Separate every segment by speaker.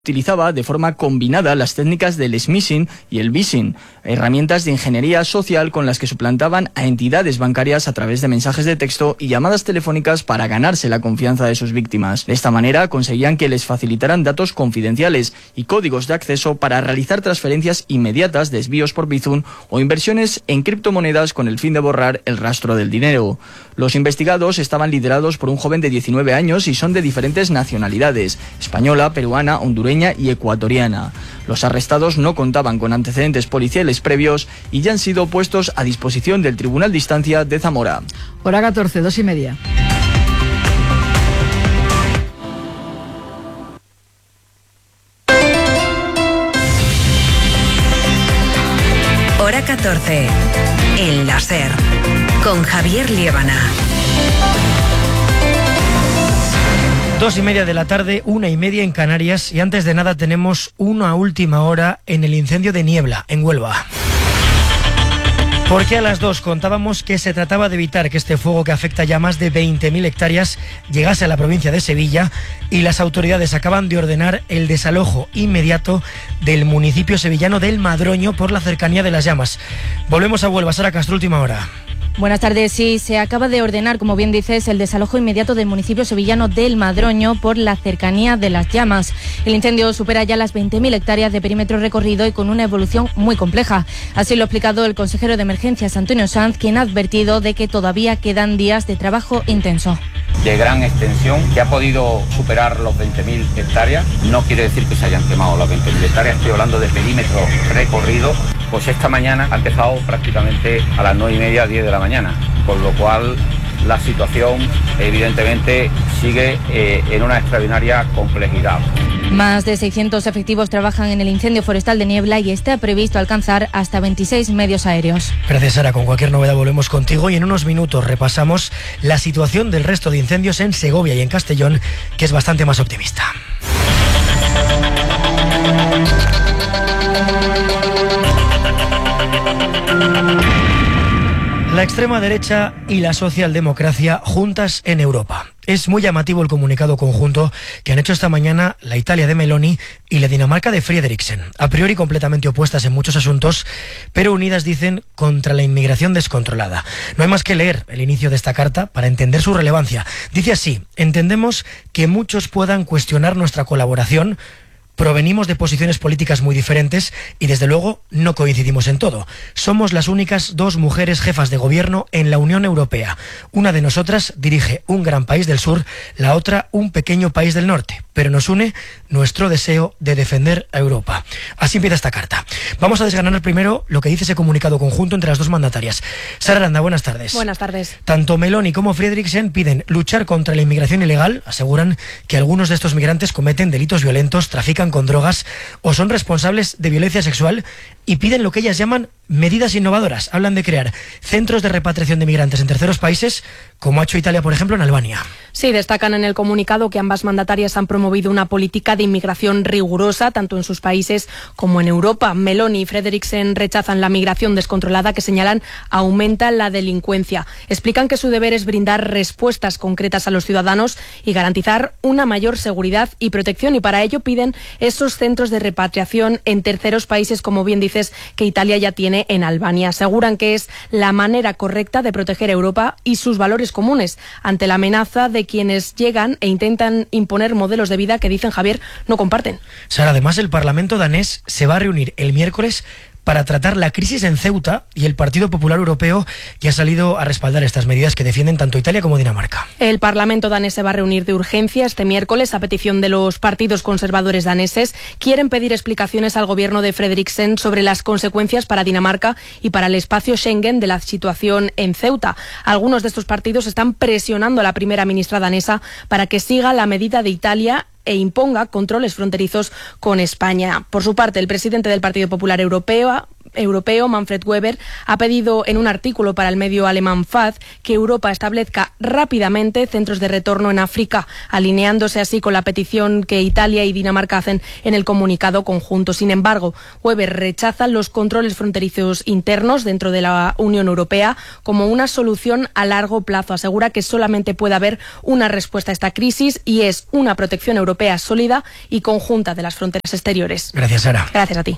Speaker 1: Utilizaba de forma combinada las técnicas del smishing y el vishing, herramientas de ingeniería social con las que suplantaban a entidades bancarias a través de mensajes de texto y llamadas telefónicas para ganarse la confianza de sus víctimas. De esta manera conseguían que les facilitaran datos confidenciales y códigos de acceso para realizar transferencias inmediatas, desvíos por Bizum o inversiones en criptomonedas con el fin de borrar el rastro del dinero. Los investigados estaban liderados por un joven de 19 años y son de diferentes nacionalidades: española, peruana, hondureña y ecuatoriana. Los arrestados no contaban con antecedentes policiales previos y ya han sido puestos a disposición del Tribunal de Instancia de Zamora.
Speaker 2: Hora 14, 2:30.
Speaker 3: Hora 14, en la SER, con Javier Liébana.
Speaker 4: 2:30 de la tarde, 1:30 en Canarias, y antes de nada tenemos una última hora en el incendio de Niebla, en Huelva. Porque a las 2 contábamos que se trataba de evitar que este fuego, que afecta ya más de 20.000 hectáreas, llegase a la provincia de Sevilla, y las autoridades acaban de ordenar el desalojo inmediato del municipio sevillano del Madroño por la cercanía de las llamas. Volvemos a Huelva. Sara Castro, última hora.
Speaker 5: Buenas tardes. Sí, se acaba de ordenar, como bien dices, el desalojo inmediato del municipio sevillano del Madroño por la cercanía de las llamas. El incendio supera ya las 20.000 hectáreas de perímetro recorrido y con una evolución muy compleja. Así lo ha explicado el consejero de Emergencias, Antonio Sanz, quien ha advertido de que todavía quedan días de trabajo intenso.
Speaker 6: De gran extensión, que ha podido superar los 20.000 hectáreas. No quiere decir que se hayan quemado las 20.000 hectáreas, estoy hablando de perímetro recorrido. Pues esta mañana ha empezado prácticamente a las 9:30, 10 de la mañana, con lo cual la situación evidentemente sigue en una extraordinaria complejidad.
Speaker 5: Más de 600 efectivos trabajan en el incendio forestal de Niebla y está previsto alcanzar hasta 26 medios aéreos.
Speaker 4: Gracias, Sara. Con cualquier novedad volvemos contigo y en unos minutos repasamos la situación del resto de incendios en Segovia y en Castellón, que es bastante más optimista. La extrema derecha y la socialdemocracia juntas en Europa. Es muy llamativo el comunicado conjunto que han hecho esta mañana la Italia de Meloni y la Dinamarca de Frederiksen. A priori completamente opuestas en muchos asuntos, pero unidas, dicen, contra la inmigración descontrolada. No hay más que leer el inicio de esta carta para entender su relevancia. Dice así: entendemos que muchos puedan cuestionar nuestra colaboración. Provenimos de posiciones políticas muy diferentes y desde luego no coincidimos en todo. Somos las únicas 2 mujeres jefas de gobierno en la Unión Europea. Una de nosotras dirige un gran país del sur, la otra un pequeño país del norte. Pero nos une nuestro deseo de defender a Europa. Así empieza esta carta. Vamos a desgranar primero lo que dice ese comunicado conjunto entre las 2 mandatarias. Sara Aranda, buenas tardes.
Speaker 7: Buenas tardes.
Speaker 4: Tanto Meloni como Frederiksen piden luchar contra la inmigración ilegal. Aseguran que algunos de estos migrantes cometen delitos violentos, trafican con drogas o son responsables de violencia sexual, y piden lo que ellas llaman medidas innovadoras. Hablan de crear centros de repatriación de migrantes en terceros países, como ha hecho Italia, por ejemplo, en Albania.
Speaker 7: Sí, destacan en el comunicado que ambas mandatarias han promovido una política de inmigración rigurosa, tanto en sus países como en Europa. Meloni y Frederiksen rechazan la migración descontrolada, que señalan aumenta la delincuencia. Explican que su deber es brindar respuestas concretas a los ciudadanos y garantizar una mayor seguridad y protección, y para ello piden esos centros de repatriación en terceros países, como bien dices, que Italia ya tiene en Albania. Aseguran que es la manera correcta de proteger a Europa y sus valores comunes ante la amenaza de quienes llegan e intentan imponer modelos de vida que, dicen, Javier, no comparten.
Speaker 4: Sara, además el Parlamento danés se va a reunir el miércoles para tratar la crisis en Ceuta, y el Partido Popular Europeo ya ha salido a respaldar estas medidas que defienden tanto Italia como Dinamarca.
Speaker 7: El Parlamento danés se va a reunir de urgencia este miércoles a petición de los partidos conservadores daneses. Quieren pedir explicaciones al gobierno de Frederiksen sobre las consecuencias para Dinamarca y para el espacio Schengen de la situación en Ceuta. Algunos de estos partidos están presionando a la primera ministra danesa para que siga la medida de Italia e imponga controles fronterizos con España. Por su parte, el presidente del Partido Popular Europeo, Europeo, Manfred Weber, ha pedido en un artículo para el medio alemán FAZ que Europa establezca rápidamente centros de retorno en África, alineándose así con la petición que Italia y Dinamarca hacen en el comunicado conjunto. Sin embargo, Weber rechaza los controles fronterizos internos dentro de la Unión Europea como una solución a largo plazo. Asegura que solamente puede haber una respuesta a esta crisis y es una protección europea sólida y conjunta de las fronteras exteriores.
Speaker 4: Gracias, Sara.
Speaker 7: Gracias a ti.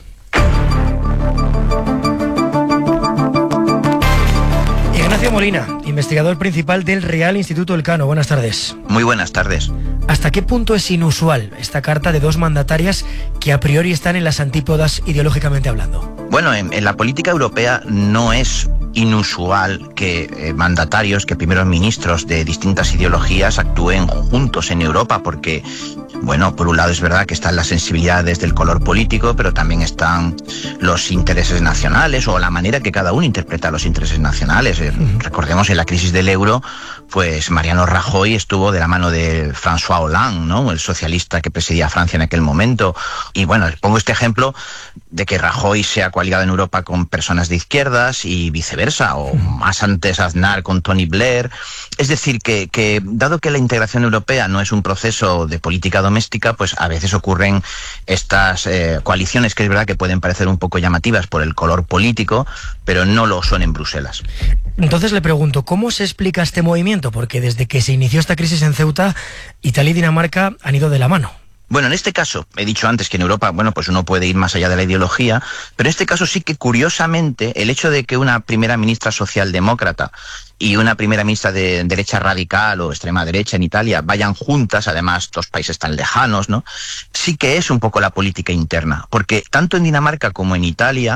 Speaker 4: Ignacio Molina, investigador principal del Real Instituto Elcano. Buenas tardes.
Speaker 8: Muy buenas tardes.
Speaker 4: ¿Hasta qué punto es inusual esta carta de dos mandatarias que a priori están en las antípodas ideológicamente hablando?
Speaker 8: Bueno, en la política europea no es inusual que mandatarios, que primeros ministros de distintas ideologías actúen juntos en Europa, porque, bueno, por un lado es verdad que están las sensibilidades del color político, pero también están los intereses nacionales o la manera que cada uno interpreta los intereses nacionales. Recordemos en la crisis del euro, pues Mariano Rajoy estuvo de la mano de François Hollande, ¿no?, el socialista que presidía Francia en aquel momento. Y bueno, pongo este ejemplo de que Rajoy se ha coaligado en Europa con personas de izquierdas y viceversa, o más antes Aznar con Tony Blair. Es decir, que dado que la integración europea no es un proceso de política doméstica, pues a veces ocurren estas coaliciones que es verdad que pueden parecer un poco llamativas por el color político, pero no lo son en Bruselas.
Speaker 4: Entonces le pregunto, ¿cómo se explica este movimiento? Porque desde que se inició esta crisis en Ceuta, Italia y Dinamarca han ido de la mano.
Speaker 8: Bueno, en este caso, he dicho antes que en Europa, bueno, pues uno puede ir más allá de la ideología, pero en este caso sí que, curiosamente, el hecho de que una primera ministra socialdemócrata y una primera ministra de derecha radical o extrema derecha en Italia vayan juntas, además dos países tan lejanos, ¿no?, sí que es un poco la política interna, porque tanto en Dinamarca como en Italia,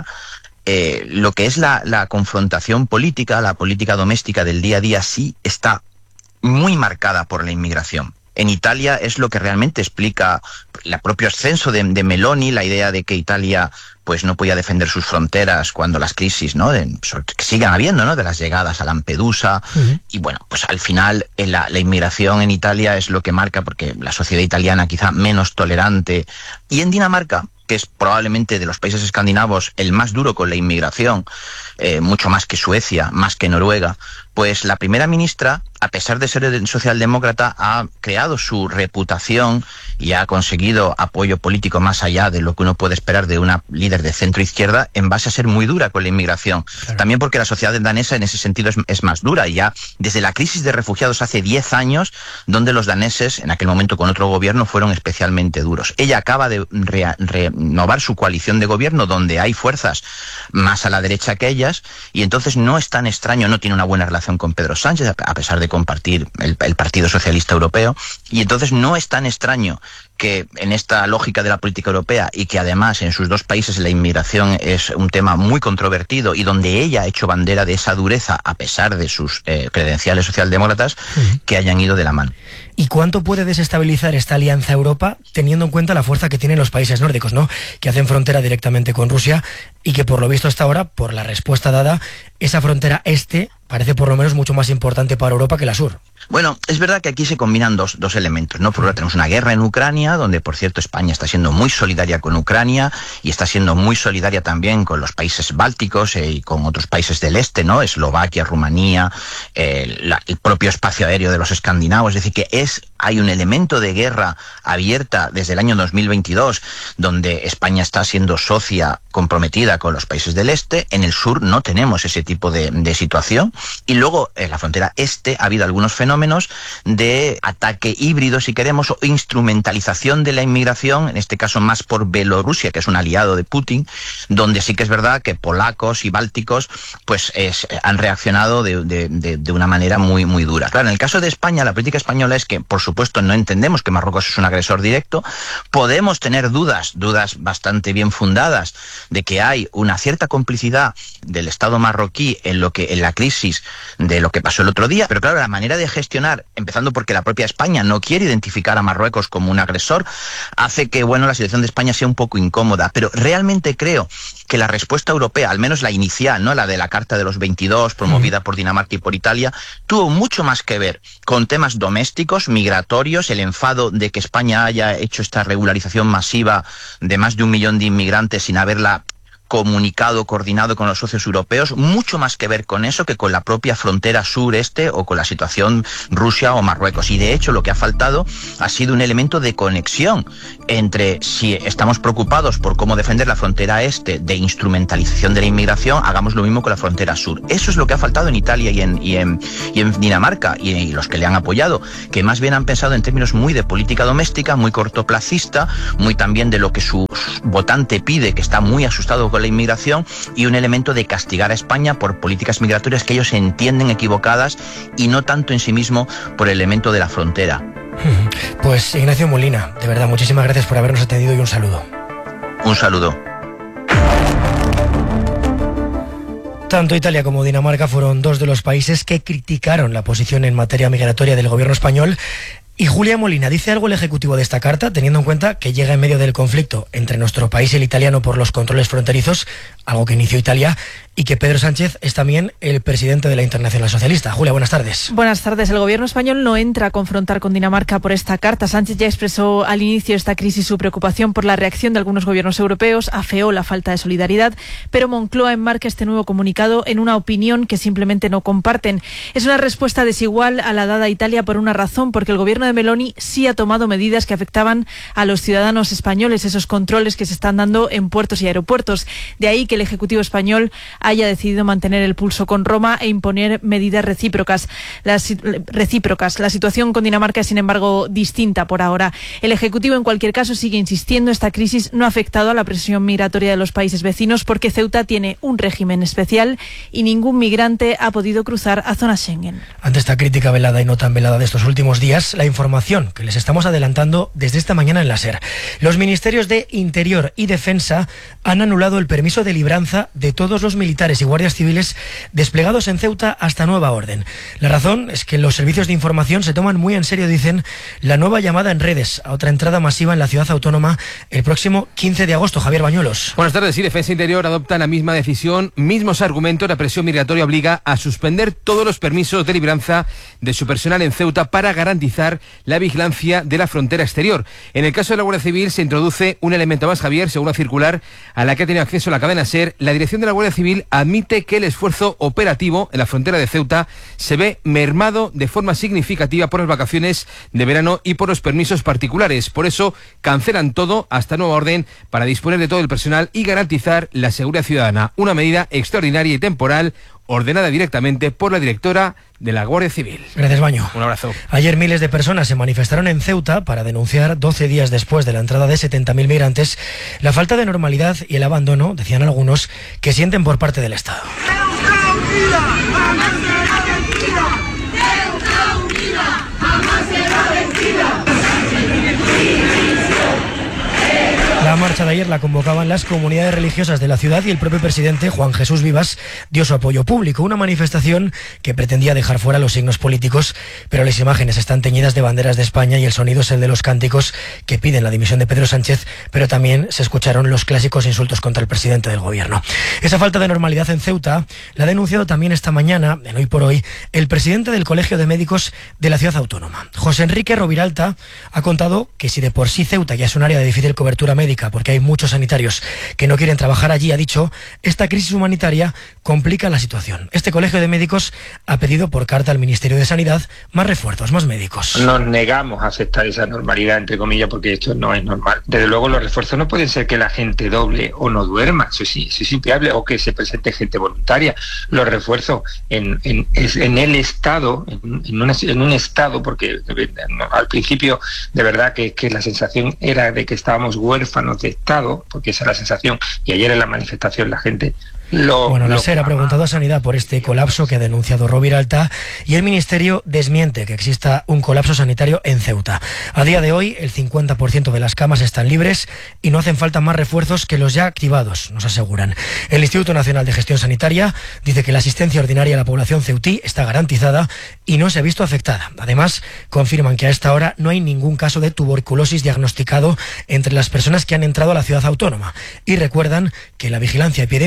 Speaker 8: lo que es la confrontación política, la política doméstica del día a día, sí está muy marcada por la inmigración. En Italia es lo que realmente explica el propio ascenso de Meloni, la idea de que Italia pues no podía defender sus fronteras cuando las crisis, ¿no?, que sigan habiendo, ¿no?, de las llegadas a Lampedusa. Y bueno, pues al final la inmigración en Italia es lo que marca, porque la sociedad italiana quizá menos tolerante. Y en Dinamarca, que es probablemente de los países escandinavos el más duro con la inmigración, mucho más que Suecia, más que Noruega, pues la primera ministra, a pesar de ser socialdemócrata, ha creado su reputación y ha conseguido apoyo político más allá de lo que uno puede esperar de una líder de centro-izquierda, en base a ser muy dura con la inmigración. Claro. También porque la sociedad danesa en ese sentido es más dura, y ya desde la crisis de refugiados hace 10 años, donde los daneses, en aquel momento con otro gobierno, fueron especialmente duros. Ella acaba de renovar su coalición de gobierno, donde hay fuerzas más a la derecha que ellas, y entonces no es tan extraño, no tiene una buena relación con Pedro Sánchez, a pesar de compartir el Partido Socialista Europeo, y entonces no es tan extraño que en esta lógica de la política europea, y que además en sus dos países la inmigración es un tema muy controvertido y donde ella ha hecho bandera de esa dureza a pesar de sus credenciales socialdemócratas, que hayan ido de la mano.
Speaker 4: ¿Y cuánto puede desestabilizar esta alianza Europa, teniendo en cuenta la fuerza que tienen los países nórdicos, ¿no?, que hacen frontera directamente con Rusia, y que por lo visto hasta ahora, por la respuesta dada, esa frontera este parece por lo menos mucho más importante para Europa que la sur?
Speaker 8: Bueno, es verdad que aquí se combinan dos elementos, ¿no? Por un lado tenemos una guerra en Ucrania, donde por cierto España está siendo muy solidaria con Ucrania y está siendo muy solidaria también con los países bálticos y con otros países del este, ¿no?, Eslovaquia, Rumanía, el propio espacio aéreo de los escandinavos. Es decir, que hay un elemento de guerra abierta desde el año 2022, donde España está siendo socia comprometida con los países del este. En el sur no tenemos ese tipo de situación. Y luego en la frontera este ha habido algunos fenómenos de ataque híbrido, si queremos, o instrumentalización de la inmigración, en este caso más por Bielorrusia, que es un aliado de Putin, donde sí que es verdad que polacos y bálticos pues han reaccionado de una manera muy, muy dura. Claro, en el caso de España, la política española es que, por supuesto, no entendemos que Marruecos es un agresor directo. Podemos tener dudas bastante bien fundadas de que hay una cierta complicidad del Estado marroquí en la crisis de lo que pasó el otro día, pero claro, la manera de gestionar, empezando porque la propia España no quiere identificar a Marruecos como un agresor, hace que, bueno, la situación de España sea un poco incómoda. Pero realmente creo que la respuesta europea, al menos la inicial, ¿no?, la de la Carta de los 22, promovida por Dinamarca y por Italia, tuvo mucho más que ver con temas domésticos, migratorios, el enfado de que España haya hecho esta regularización masiva de más de 1 millón de inmigrantes sin haberla comunicado coordinado con los socios europeos, mucho más que ver con eso que con la propia frontera sur-este o con la situación Rusia o Marruecos. Y de hecho lo que ha faltado ha sido un elemento de conexión entre si estamos preocupados por cómo defender la frontera este de instrumentalización de la inmigración, hagamos lo mismo con la frontera sur. Eso es lo que ha faltado en Italia y en Dinamarca y los que le han apoyado, que más bien han pensado en términos muy de política doméstica, muy cortoplacista, muy también de lo que su votante pide, que está muy asustado con la inmigración, y un elemento de castigar a España por políticas migratorias que ellos entienden equivocadas y no tanto en sí mismo por el elemento de la frontera.
Speaker 4: Pues Ignacio Molina, de verdad, muchísimas gracias por habernos atendido y un saludo.
Speaker 8: Un saludo.
Speaker 4: Tanto Italia como Dinamarca fueron dos de los países que criticaron la posición en materia migratoria del gobierno español. Y Julia Molina, ¿dice algo el Ejecutivo de esta carta, teniendo en cuenta que llega en medio del conflicto entre nuestro país y el italiano por los controles fronterizos, algo que inició Italia, y que Pedro Sánchez es también el presidente de la Internacional Socialista? Julia, buenas tardes.
Speaker 2: Buenas tardes. El gobierno español no entra a confrontar con Dinamarca por esta carta. Sánchez ya expresó al inicio de esta crisis su preocupación por la reacción de algunos gobiernos europeos, afeó la falta de solidaridad, pero Moncloa enmarca este nuevo comunicado en una opinión que simplemente no comparten. Es una respuesta desigual a la dada a Italia por una razón, porque el gobierno de Meloni sí ha tomado medidas que afectaban a los ciudadanos españoles, esos controles que se están dando en puertos y aeropuertos. De ahí que el Ejecutivo español haya decidido mantener el pulso con Roma e imponer medidas recíprocas. La situación con Dinamarca es, sin embargo, distinta por ahora. El Ejecutivo, en cualquier caso, sigue insistiendo: esta crisis no ha afectado a la presión migratoria de los países vecinos porque Ceuta tiene un régimen especial y ningún migrante ha podido cruzar a zona Schengen.
Speaker 4: Ante esta crítica velada y no tan velada de estos últimos días, la información que les estamos adelantando desde esta mañana en la SER. Los ministerios de Interior y Defensa han anulado el permiso de libranza de todos los militares y guardias civiles desplegados en Ceuta hasta nueva orden. La razón es que los servicios de información se toman muy en serio, dicen, la nueva llamada en redes a otra entrada masiva en la ciudad autónoma el próximo 15 de agosto. Javier Bañuelos.
Speaker 9: Buenas tardes. Sí, Defensa e Interior adoptan la misma decisión, mismos argumentos. La presión migratoria obliga a suspender todos los permisos de libranza de su personal en Ceuta para garantizar la vigilancia de la frontera exterior. En el caso de la Guardia Civil se introduce un elemento más, Javier, según la circular a la que ha tenido acceso la cadena SER. La dirección de la Guardia Civil admite que el esfuerzo operativo en la frontera de Ceuta se ve mermado de forma significativa por las vacaciones de verano y por los permisos particulares. Por eso cancelan todo hasta nueva orden para disponer de todo el personal y garantizar la seguridad ciudadana. Una medida extraordinaria y temporal ordenada directamente por la directora de la Guardia Civil.
Speaker 4: Gracias, Baño.
Speaker 9: Un abrazo.
Speaker 4: Ayer miles de personas se manifestaron en Ceuta para denunciar, 12 días después de la entrada de 70.000 migrantes, la falta de normalidad y el abandono, decían algunos, que sienten por parte del Estado. La marcha de ayer la convocaban las comunidades religiosas de la ciudad y el propio presidente, Juan Jesús Vivas, dio su apoyo público. Una manifestación que pretendía dejar fuera los signos políticos, pero las imágenes están teñidas de banderas de España y el sonido es el de los cánticos que piden la dimisión de Pedro Sánchez, pero también se escucharon los clásicos insultos contra el presidente del gobierno. Esa falta de normalidad en Ceuta la ha denunciado también esta mañana, en Hoy por Hoy, el presidente del Colegio de Médicos de la ciudad autónoma. José Enrique Roviralta ha contado que si de por sí Ceuta ya es un área de difícil cobertura médica porque hay muchos sanitarios que no quieren trabajar allí, ha dicho, esta crisis humanitaria complica la situación. Este colegio de médicos ha pedido por carta al Ministerio de Sanidad más refuerzos, más médicos.
Speaker 10: Nos negamos a aceptar esa normalidad, entre comillas, porque esto no es normal. Desde luego los refuerzos no pueden ser que la gente doble o no duerma, eso es inviable, o que se presente gente voluntaria. Los refuerzos en el Estado, en un Estado, porque al principio de verdad que la sensación era de que estábamos huérfanos de Estado, porque esa es la sensación, y ayer en la manifestación la gente
Speaker 4: la SER ha preguntado a Sanidad por este colapso que ha denunciado Roviralta y el Ministerio desmiente que exista un colapso sanitario en Ceuta. A día de hoy, el 50% de las camas están libres y no hacen falta más refuerzos que los ya activados, nos aseguran. El Instituto Nacional de Gestión Sanitaria dice que la asistencia ordinaria a la población ceutí está garantizada y no se ha visto afectada. Además, confirman que a esta hora no hay ningún caso de tuberculosis diagnosticado entre las personas que han entrado a la ciudad autónoma y recuerdan que la vigilancia epidemiológica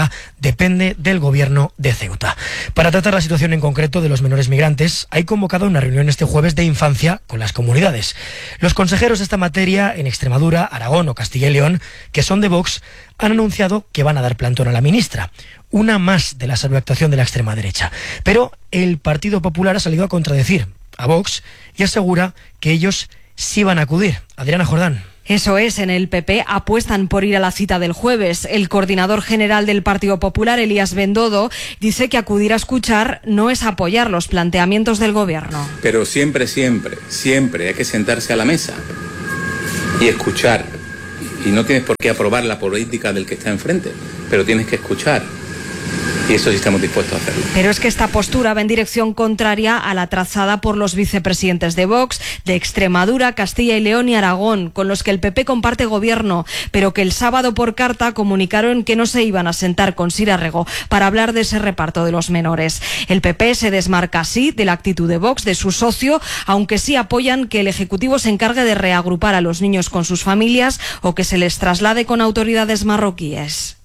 Speaker 4: Melilla depende del gobierno de Ceuta. Para tratar la situación en concreto de los menores migrantes, hay convocado una reunión este jueves de infancia con las comunidades. Los consejeros de esta materia en Extremadura, Aragón o Castilla y León, que son de Vox, han anunciado que van a dar plantón a la ministra. Una más de la sobreactuación de la extrema derecha. Pero el Partido Popular ha salido a contradecir a Vox y asegura que ellos sí van a acudir. Adriana Jordán.
Speaker 11: Eso es, en el PP apuestan por ir a la cita del jueves. El coordinador general del Partido Popular, Elías Bendodo, dice que acudir a escuchar no es apoyar los planteamientos del gobierno.
Speaker 12: Pero siempre hay que sentarse a la mesa y escuchar. Y no tienes por qué aprobar la política del que está enfrente, pero tienes que escuchar. Y eso sí estamos dispuestos a hacerlo.
Speaker 11: Pero es que esta postura va en dirección contraria a la trazada por los vicepresidentes de Vox, de Extremadura, Castilla y León y Aragón, con los que el PP comparte gobierno, pero que el sábado por carta comunicaron que no se iban a sentar con Sira Rego para hablar de ese reparto de los menores. El PP se desmarca así de la actitud de Vox, de su socio, aunque sí apoyan que el Ejecutivo se encargue de reagrupar a los niños con sus familias o que se les traslade con autoridades marroquíes.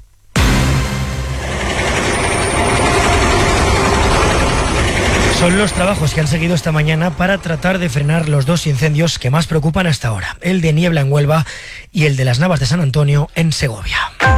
Speaker 4: Son los trabajos que han seguido esta mañana para tratar de frenar los dos incendios que más preocupan hasta ahora, el de Niebla en Huelva y el de las Navas de San Antonio en Segovia.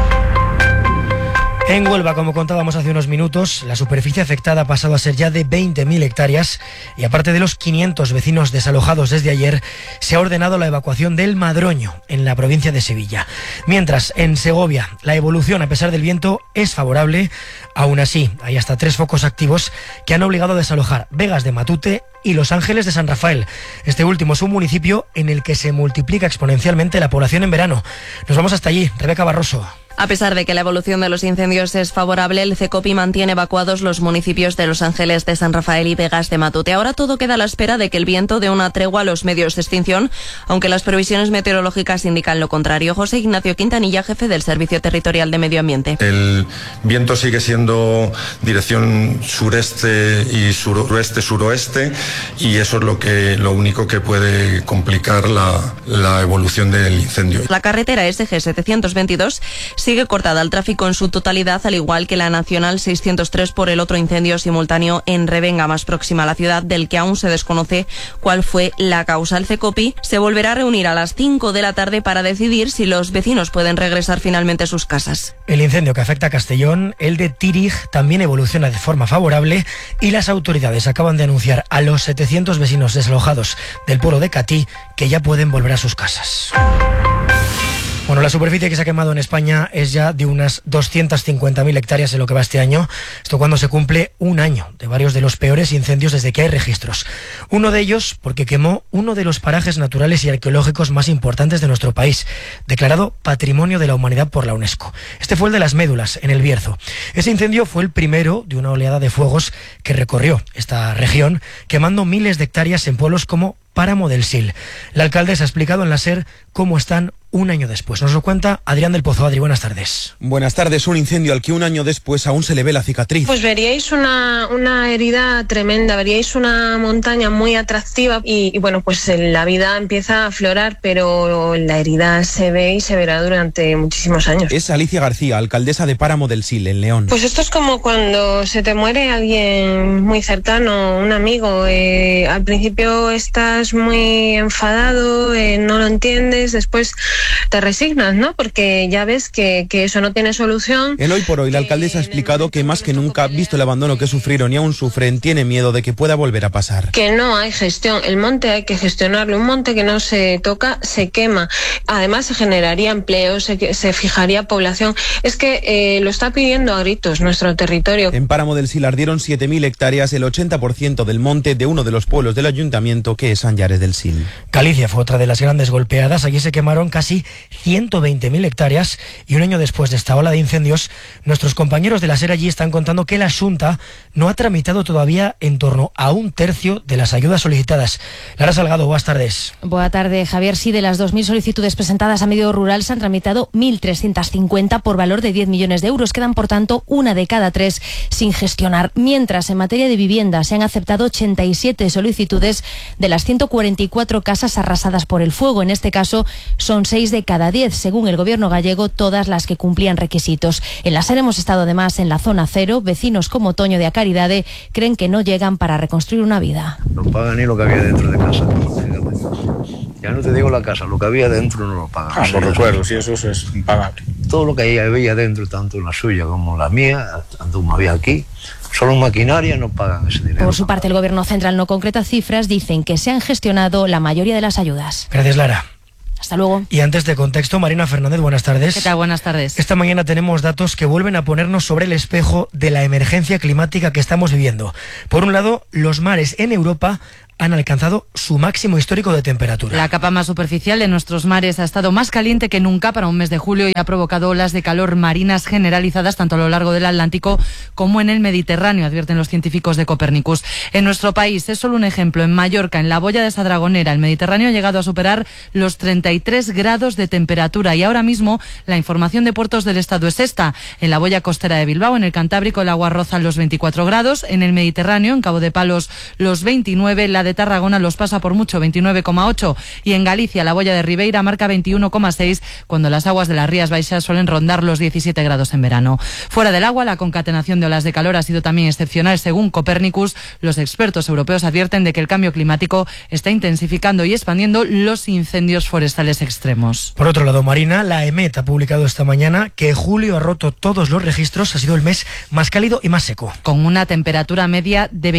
Speaker 4: En Huelva, como contábamos hace unos minutos, la superficie afectada ha pasado a ser ya de 20.000 hectáreas y aparte de los 500 vecinos desalojados desde ayer, se ha ordenado la evacuación del Madroño, en la provincia de Sevilla. Mientras, en Segovia, la evolución, a pesar del viento, es favorable. Aún así, hay hasta 3 focos activos que han obligado a desalojar Vegas de Matute y Los Ángeles de San Rafael. Este último es un municipio en el que se multiplica exponencialmente la población en verano. Nos vamos hasta allí, Rebeca Barroso.
Speaker 13: A pesar de que la evolución de los incendios es favorable, el CECOPI mantiene evacuados los municipios de Los Ángeles de San Rafael y Vegas de Matute. Ahora todo queda a la espera de que el viento dé una tregua a los medios de extinción, aunque las previsiones meteorológicas indican lo contrario. José Ignacio Quintanilla, jefe del Servicio Territorial de Medio Ambiente.
Speaker 14: El viento sigue siendo dirección sureste y suroeste, y eso es lo único que puede complicar la evolución del incendio.
Speaker 13: La carretera SG 722 sigue cortada al tráfico en su totalidad, al igual que la Nacional 603 por el otro incendio simultáneo en Revenga, más próxima a la ciudad, del que aún se desconoce cuál fue la causa. El CECOPI se volverá a reunir a las 5 de la tarde para decidir si los vecinos pueden regresar finalmente a sus casas.
Speaker 4: El incendio que afecta a Castellón, el de Tírig, también evoluciona de forma favorable y las autoridades acaban de anunciar a los 700 vecinos desalojados del pueblo de Catí que ya pueden volver a sus casas. Bueno, la superficie que se ha quemado en España es ya de unas 250.000 hectáreas en lo que va este año. Esto cuando se cumple un año de varios de los peores incendios desde que hay registros. Uno de ellos porque quemó uno de los parajes naturales y arqueológicos más importantes de nuestro país, declarado Patrimonio de la Humanidad por la UNESCO. Este fue el de las Médulas, en el Bierzo. Ese incendio fue el primero de una oleada de fuegos que recorrió esta región, quemando miles de hectáreas en pueblos como Páramo del Sil. La alcaldesa ha explicado en la SER cómo están un año después. Nos lo cuenta Adrián del Pozo. Adri, buenas tardes.
Speaker 15: Buenas tardes. Un incendio al que un año después aún se le ve la cicatriz.
Speaker 16: Pues veríais una herida tremenda, veríais una montaña muy atractiva y bueno, pues la vida empieza a aflorar, pero la herida se ve y se verá durante muchísimos años.
Speaker 15: Es Alicia García, alcaldesa de Páramo del Sil, en León.
Speaker 16: Pues esto es como cuando se te muere alguien muy cercano, un amigo. Al principio estás muy enfadado, no lo entiendes, después te resignas, ¿no? Porque ya ves que eso no tiene solución.
Speaker 15: El hoy por hoy, la alcaldesa ha explicado que más que nunca, visto el abandono que sufrieron y aún sufren, tiene miedo de que pueda volver a pasar.
Speaker 16: Que no hay gestión. El monte hay que gestionarlo. Un monte que no se toca, se quema. Además, se generaría empleo, se fijaría población. Es que lo está pidiendo a gritos nuestro territorio.
Speaker 15: En Páramo del Sil ardieron 7.000 hectáreas, el 80% del monte de uno de los pueblos del ayuntamiento, que es San Llares del Sil.
Speaker 4: Galicia fue otra de las grandes golpeadas. Allí se quemaron casi 120.000 hectáreas y un año después de esta ola de incendios, nuestros compañeros de la SER allí están contando que la Xunta no ha tramitado todavía en torno a 1/3 de las ayudas solicitadas. Lara Salgado, buenas tardes.
Speaker 5: Buenas tardes, Javier. Sí, de las 2.000 solicitudes presentadas a medio rural se han tramitado 1.350 por valor de 10 millones de euros. Quedan, por tanto, una de cada 3 sin gestionar. Mientras, en materia de vivienda, se han aceptado 87 solicitudes de las 144 casas arrasadas por el fuego. En este caso, son 6 6 de cada 10, según el gobierno gallego, todas las que cumplían requisitos. En la SER hemos estado además en la zona cero. Vecinos como Toño de Acaridade creen que no llegan para reconstruir una vida.
Speaker 17: No pagan ni lo que había dentro de casa. Ya no te digo la casa, lo que había dentro no lo pagan.
Speaker 18: Los recuerdos, y eso es impagable.
Speaker 17: Todo lo que había dentro, tanto la suya como la mía, tanto como había aquí, solo en maquinaria no pagan ese dinero.
Speaker 5: Por su parte, el gobierno central no concreta cifras, dicen que se han gestionado la mayoría de las ayudas.
Speaker 4: Gracias, Lara.
Speaker 5: Hasta luego.
Speaker 4: Y antes de contexto, Marina Fernández, buenas tardes.
Speaker 19: ¿Qué tal? Buenas tardes.
Speaker 4: Esta mañana tenemos datos que vuelven a ponernos sobre el espejo de la emergencia climática que estamos viviendo. Por un lado, los mares en Europa han alcanzado su máximo histórico de temperatura.
Speaker 19: La capa más superficial de nuestros mares ha estado más caliente que nunca para un mes de julio y ha provocado olas de calor marinas generalizadas tanto a lo largo del Atlántico como en el Mediterráneo, advierten los científicos de Copernicus. En nuestro país es solo un ejemplo. En Mallorca, en la boya de esa Dragonera, el Mediterráneo ha llegado a superar los 33 grados de temperatura y ahora mismo la información de puertos del estado es esta. En la boya costera de Bilbao, en el Cantábrico, el agua roza los 24 grados, en el Mediterráneo, en Cabo de Palos, los 29, la de Tarragona los pasa por mucho, 29,8, y en Galicia la boya de Ribeira marca 21,6, cuando las aguas de las Rías Baixas suelen rondar los 17 grados en verano. Fuera del agua, la concatenación de olas de calor ha sido también excepcional, según Copernicus. Los expertos europeos advierten de que el cambio climático está intensificando y expandiendo los incendios forestales extremos.
Speaker 4: Por otro lado, Marina, la EMET ha publicado esta mañana que julio ha roto todos los registros, ha sido el mes más cálido y más seco.
Speaker 19: Con una temperatura media de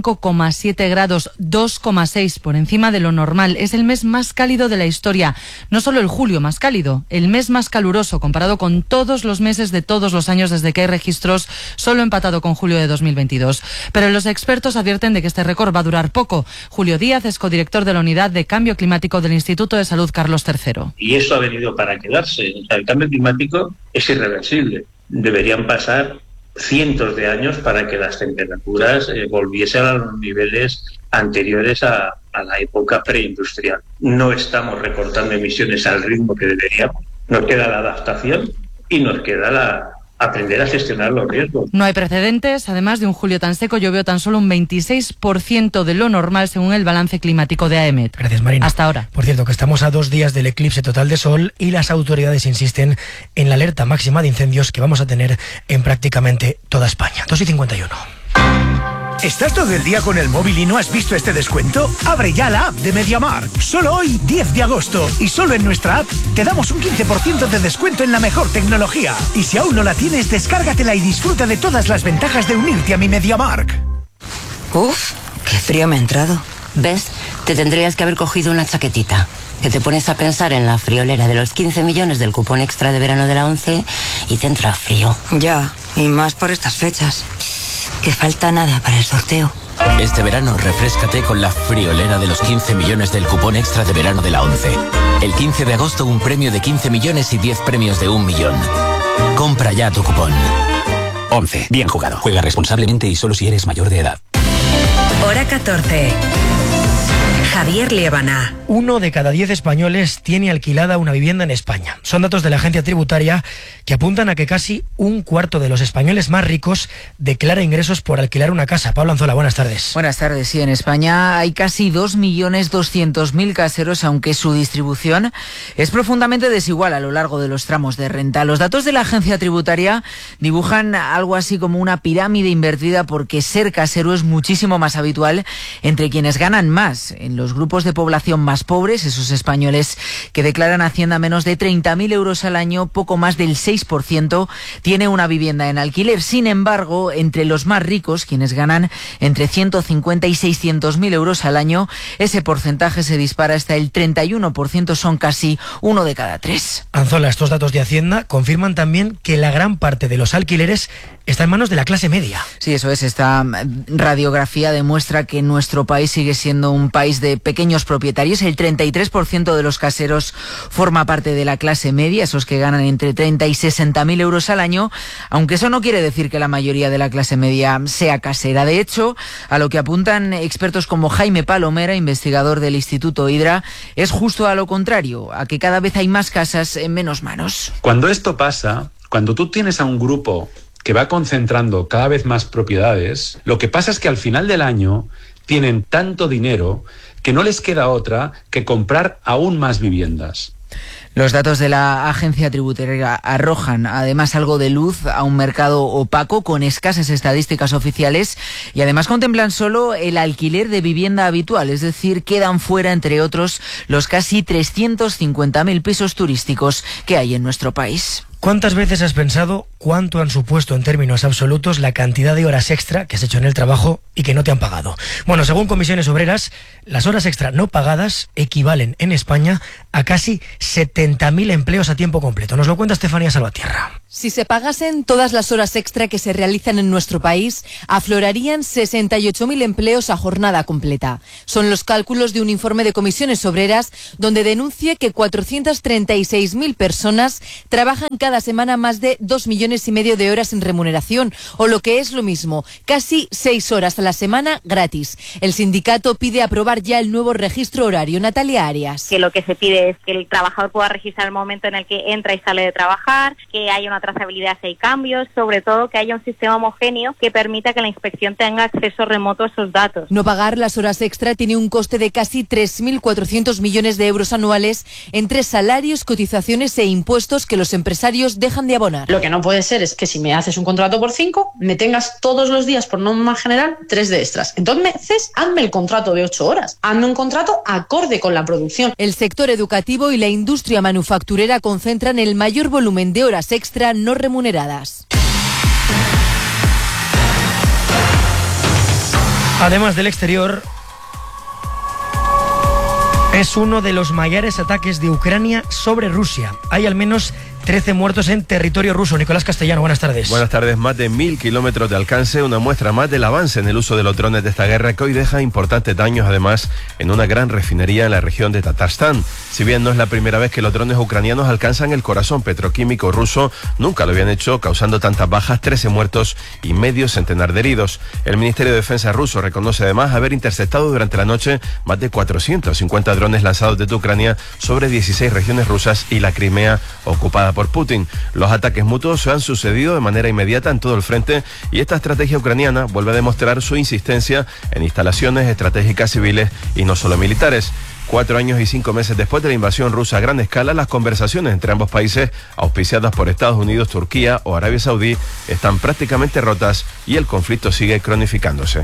Speaker 19: 25,7 grados, 2,6 por encima de lo normal. Es el mes más cálido de la historia. No solo el julio más cálido, el mes más caluroso comparado con todos los meses de todos los años desde que hay registros, solo empatado con julio de 2022. Pero los expertos advierten de que este récord va a durar poco. Julio Díaz es codirector de la Unidad de Cambio Climático del Instituto de Salud Carlos III.
Speaker 20: Y eso ha venido para quedarse. O sea, el cambio climático es irreversible. Deberían pasar cientos de años para que las temperaturas volviesen a los niveles anteriores a la época preindustrial. No estamos recortando emisiones al ritmo que deberíamos. Nos queda la adaptación y nos queda aprender a gestionar los riesgos.
Speaker 19: No hay precedentes. Además de un julio tan seco, llovió tan solo un 26% de lo normal según el balance climático de AEMET.
Speaker 4: Gracias, Marina.
Speaker 19: Hasta ahora.
Speaker 4: Por cierto, que estamos a 2 días del eclipse total de sol y las autoridades insisten en la alerta máxima de incendios que vamos a tener en prácticamente toda España. 2:51.
Speaker 21: ¿Estás todo el día con el móvil y no has visto este descuento? Abre ya la app de MediaMarkt. Solo hoy, 10 de agosto, y solo en nuestra app te damos un 15% de descuento en la mejor tecnología. Y si aún no la tienes, descárgatela y disfruta de todas las ventajas de unirte a mi MediaMarkt.
Speaker 22: Uf, qué frío me ha entrado. ¿Ves? Te tendrías que haber cogido una chaquetita. Que te pones a pensar en la friolera de los 15 millones del cupón extra de verano de la ONCE y te entra frío. Ya, y más por estas fechas. Que falta nada para el sorteo.
Speaker 23: Este verano refréscate con la friolera de los 15 millones del cupón extra de verano de la ONCE. El 15 de agosto un premio de 15 millones y 10 premios de 1 millón. Compra ya tu cupón. ONCE, bien jugado. Juega responsablemente y solo si eres mayor de edad.
Speaker 3: Hora 14. Javier Liébana.
Speaker 4: 1 de cada 10 españoles tiene alquilada una vivienda en España. Son datos de la agencia tributaria que apuntan a que casi un cuarto de los españoles más ricos declara ingresos por alquilar una casa. Pablo Anzola, buenas tardes.
Speaker 24: Buenas tardes. Sí, en España hay casi 2.200.000 caseros, aunque su distribución es profundamente desigual a lo largo de los tramos de renta. Los datos de la agencia tributaria dibujan algo así como una pirámide invertida, porque ser casero es muchísimo más habitual entre quienes ganan más. En los grupos de población más pobres, esos españoles que declaran a Hacienda menos de 30.000 euros al año, poco más del 6% tiene una vivienda en alquiler. Sin embargo, entre los más ricos, quienes ganan entre 150 y 600.000 euros al año, ese porcentaje se dispara hasta el 31%, son casi 1 de cada 3.
Speaker 4: Anzola, estos datos de Hacienda confirman también que la gran parte de los alquileres está en manos de la clase media.
Speaker 24: Sí, eso es. Esta radiografía demuestra que nuestro país sigue siendo un país de pequeños propietarios. El 33% de los caseros forma parte de la clase media, esos que ganan entre 30 y 60.000 euros al año, aunque eso no quiere decir que la mayoría de la clase media sea casera. De hecho, a lo que apuntan expertos como Jaime Palomera, investigador del Instituto Hidra, es justo a lo contrario, a que cada vez hay más casas en menos manos.
Speaker 25: Cuando esto pasa, cuando tú tienes a un grupo que va concentrando cada vez más propiedades, lo que pasa es que al final del año tienen tanto dinero que no les queda otra que comprar aún más viviendas.
Speaker 24: Los datos de la agencia tributaria arrojan además algo de luz a un mercado opaco con escasas estadísticas oficiales y además contemplan solo el alquiler de vivienda habitual, es decir, quedan fuera, entre otros, los casi 350.000 pisos turísticos que hay en nuestro país.
Speaker 4: ¿Cuántas veces has pensado cuánto han supuesto en términos absolutos la cantidad de horas extra que has hecho en el trabajo y que no te han pagado? Bueno, según Comisiones Obreras, las horas extra no pagadas equivalen en España a casi 70.000 empleos a tiempo completo. Nos lo cuenta Estefanía Salvatierra.
Speaker 1: Si se pagasen todas las horas extra que se realizan en nuestro país, aflorarían 68.000 empleos a jornada completa. Son los cálculos de un informe de Comisiones Obreras donde denuncia que 436.000 personas trabajan cada semana más de 2,5 millones de horas sin remuneración, o lo que es lo mismo, casi 6 horas a la semana gratis. El sindicato pide aprobar ya el nuevo registro horario. Natalia Arias.
Speaker 2: Que lo que se pide es que el trabajador pueda registrar el momento en el que entra y sale de trabajar, que haya una trazabilidad si hay cambios, sobre todo que haya un sistema homogéneo que permita que la inspección tenga acceso remoto a esos datos.
Speaker 1: No pagar las horas extra tiene un coste de casi 3.400 millones de euros anuales entre salarios, cotizaciones e impuestos que los empresarios dejan de abonar.
Speaker 6: Lo que no puede ser es que si me haces un contrato por 5, me tengas todos los días por norma general 3 de extras. Entonces, hazme el contrato de 8 horas, hazme un contrato acorde con la producción.
Speaker 1: El sector educativo y la industria manufacturera concentran el mayor volumen de horas extra no remuneradas.
Speaker 4: Además del exterior, es uno de los mayores ataques de Ucrania sobre Rusia. Hay al menos 13 muertos en territorio ruso. Nicolás Castellano, buenas tardes.
Speaker 7: Buenas tardes. Más de 1.000 kilómetros de alcance, una muestra más del avance en el uso de los drones de esta guerra, que hoy deja importantes daños, además, en una gran refinería en la región de Tatarstán. Si bien no es la primera vez que los drones ucranianos alcanzan el corazón petroquímico ruso, nunca lo habían hecho, causando tantas bajas, 13 muertos y medio centenar de heridos. El Ministerio de Defensa ruso reconoce además haber interceptado durante la noche más de 450 drones lanzados desde Ucrania sobre 16 regiones rusas y la Crimea ocupada por Putin. Los ataques mutuos se han sucedido de manera inmediata en todo el frente y esta estrategia ucraniana vuelve a demostrar su insistencia en instalaciones estratégicas civiles y no solo militares. 4 años y 5 meses después de la invasión rusa a gran escala, las conversaciones entre ambos países, auspiciadas por Estados Unidos, Turquía o Arabia Saudí, están prácticamente rotas y el conflicto sigue cronificándose.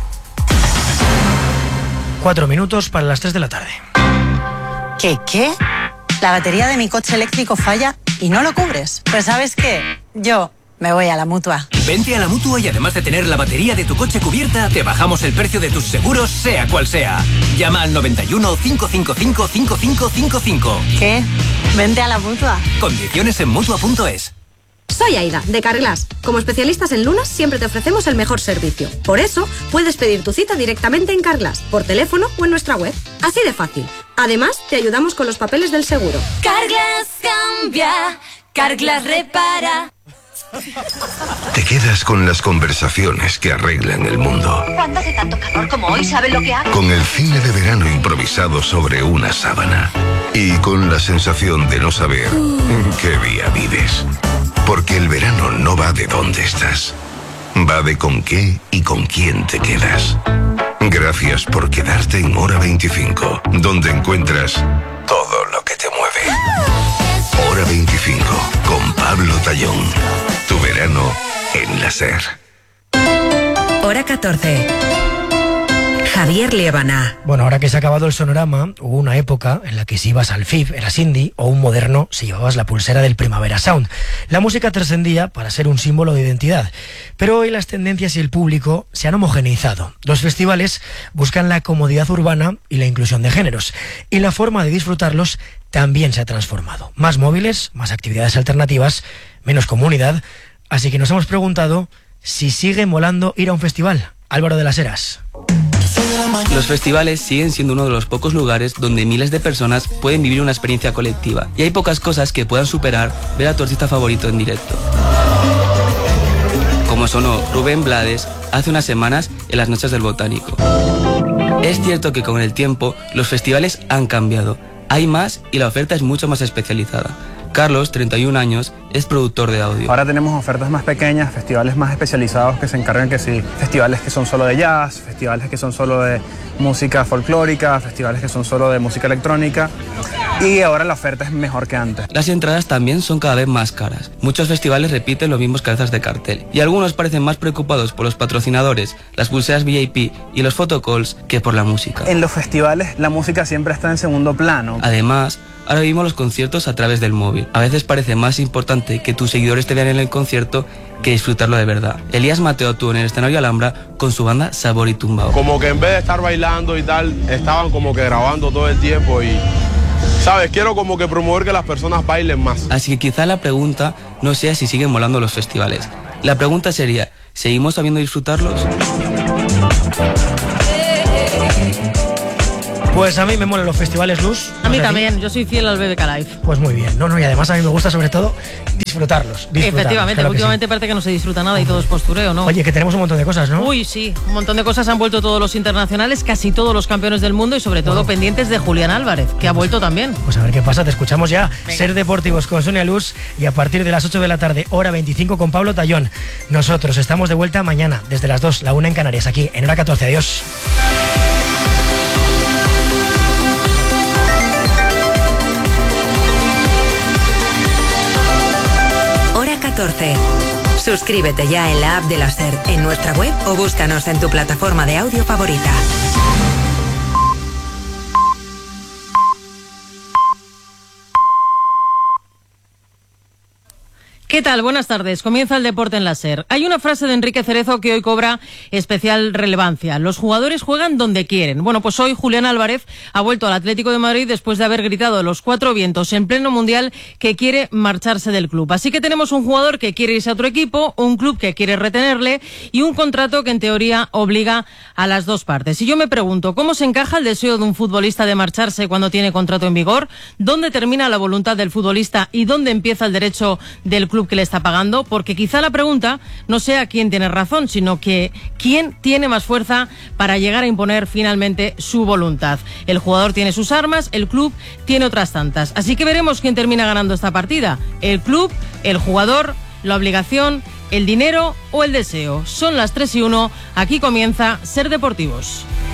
Speaker 4: 4 minutos para las 3 de la tarde.
Speaker 8: ¿Qué? La batería de mi coche eléctrico falla y no lo cubres. Pues ¿sabes qué? Yo me voy a la Mutua.
Speaker 26: Vente a la Mutua y además de tener la batería de tu coche cubierta, te bajamos el precio de tus seguros, sea cual sea. Llama al 91 555 5555.
Speaker 8: ¿Qué? Vente a la Mutua.
Speaker 26: Condiciones en Mutua.es.
Speaker 27: Soy Aida, de Carglass. Como especialistas en lunas, siempre te ofrecemos el mejor servicio. Por eso, puedes pedir tu cita directamente en Carglass, por teléfono o en nuestra web. Así de fácil. Además, te ayudamos con los papeles del seguro.
Speaker 28: Carglass cambia, Carglass repara.
Speaker 29: Te quedas con las conversaciones que arreglan el mundo.
Speaker 28: Cuando hace tanto calor como hoy, ¿sabes lo que hago?
Speaker 29: Con el cine de verano improvisado sobre una sábana. Y con la sensación de no saber en qué día vives. Porque el verano no va de dónde estás. Va de con qué y con quién te quedas. Gracias por quedarte en Hora 25, donde encuentras todo lo que te mueve. Hora 25, con Pablo Tallón. Tu verano en la SER.
Speaker 3: Hora 14. Javier Liébana.
Speaker 4: Bueno, ahora que se ha acabado el sonorama, hubo una época en la que si ibas al FIF eras indie o un moderno si llevabas la pulsera del Primavera Sound. La música trascendía para ser un símbolo de identidad, pero hoy las tendencias y el público se han homogeneizado. Los festivales buscan la comodidad urbana y la inclusión de géneros, y la forma de disfrutarlos también se ha transformado. Más móviles, más actividades alternativas, menos comunidad, así que nos hemos preguntado si sigue molando ir a un festival. Álvaro de las Heras.
Speaker 30: Los festivales siguen siendo uno de los pocos lugares donde miles de personas pueden vivir una experiencia colectiva, y hay pocas cosas que puedan superar ver a tu artista favorito en directo. Como sonó Rubén Blades hace unas semanas en las Noches del Botánico. Es cierto que con el tiempo los festivales han cambiado, hay más y la oferta es mucho más especializada, Carlos, 31 años, es productor de audio.
Speaker 9: Ahora tenemos ofertas más pequeñas, festivales más especializados que se encargan festivales que son solo de jazz, festivales que son solo de música folclórica, festivales que son solo de música electrónica, y ahora la oferta es mejor que antes.
Speaker 30: Las entradas también son cada vez más caras. Muchos festivales repiten los mismos cabezas de cartel y algunos parecen más preocupados por los patrocinadores, las pulseras VIP y los photocalls que por la música.
Speaker 9: En los festivales la música siempre está en segundo plano.
Speaker 30: Además, ahora vivimos los conciertos a través del móvil. A veces parece más importante que tus seguidores te vean en el concierto que disfrutarlo de verdad. Elías Mateo actuó en el escenario Alhambra con su banda Sabor y Tumbao.
Speaker 10: Como que en vez de estar bailando y tal, estaban como que grabando todo el tiempo y, ¿sabes? Quiero como que promover que las personas bailen más.
Speaker 30: Así que quizá la pregunta no sea si siguen molando los festivales. La pregunta sería, ¿seguimos sabiendo disfrutarlos?
Speaker 4: Pues a mí me molan los festivales, Luz.
Speaker 11: A mí también, yo soy fiel al BBK Live.
Speaker 4: Pues muy bien, y además a mí me gusta sobre todo disfrutarlos.
Speaker 11: Efectivamente,
Speaker 4: claro
Speaker 11: últimamente parece que no se disfruta nada y todo es postureo, ¿no?
Speaker 4: Oye, que tenemos un montón de cosas, ¿no?
Speaker 11: Uy, sí, un montón de cosas. Han vuelto todos los internacionales, casi todos los campeones del mundo y sobre todo pendientes de Julián Álvarez, que ha vuelto también.
Speaker 4: Pues a ver qué pasa, te escuchamos ya. Venga. Ser Deportivos con Sonia Luz y a partir de las 8 de la tarde, hora 25 con Pablo Tallón. Nosotros estamos de vuelta mañana, desde las 2, la 1 en Canarias, aquí en Hora 14. Adiós.
Speaker 3: Hora 14. Suscríbete ya en la app de la SER, en nuestra web o búscanos en tu plataforma de audio favorita.
Speaker 11: ¿Qué tal? Buenas tardes. Comienza el deporte en la SER. Hay una frase de Enrique Cerezo que hoy cobra especial relevancia. Los jugadores juegan donde quieren. Bueno, pues hoy Julián Álvarez ha vuelto al Atlético de Madrid después de haber gritado a los 4 vientos en pleno mundial que quiere marcharse del club. Así que tenemos un jugador que quiere irse a otro equipo, un club que quiere retenerle y un contrato que en teoría obliga a las dos partes. Y yo me pregunto, ¿cómo se encaja el deseo de un futbolista de marcharse cuando tiene contrato en vigor? ¿Dónde termina la voluntad del futbolista y dónde empieza el derecho del club que le está pagando? Porque quizá la pregunta no sea quién tiene razón, sino que quién tiene más fuerza para llegar a imponer finalmente su voluntad. El jugador tiene sus armas, el club tiene otras tantas. Así que veremos quién termina ganando esta partida. El club, el jugador, la obligación, el dinero o el deseo. Son las 3:01. Aquí comienza Ser Deportivos.